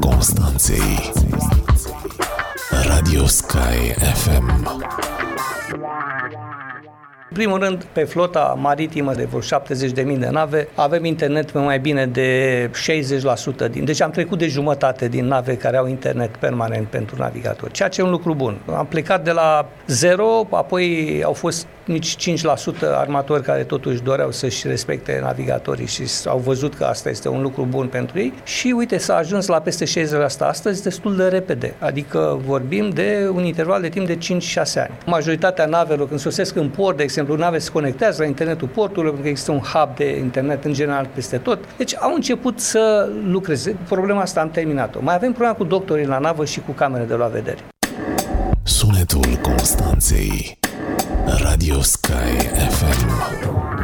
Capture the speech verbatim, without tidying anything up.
Constanței. Radio Sky F M. În primul rând, pe flota maritimă de vreo șaptezeci de mii de nave, avem internet pe mai bine de șaizeci la sută din... Deci am trecut de jumătate din nave care au internet permanent pentru navigatori, ceea ce e un lucru bun. Am plecat de la zero, apoi au fost nici cinci la sută armatori care totuși doreau să-și respecte navigatorii și au văzut că asta este un lucru bun pentru ei și uite, s-a ajuns la peste șaizeci la sută astăzi destul de repede, adică vorbim de un interval de timp de cinci șase ani. Majoritatea navelor când sosesc în port, de exemplu, nave se conectează la internetul portului, pentru că există un hub de internet în general peste tot, deci au început să lucreze. Problema asta am terminat-o. Mai avem problema cu doctorii la navă și cu camere de luat vedere. Sunetul Constanței. Radio Sky F M.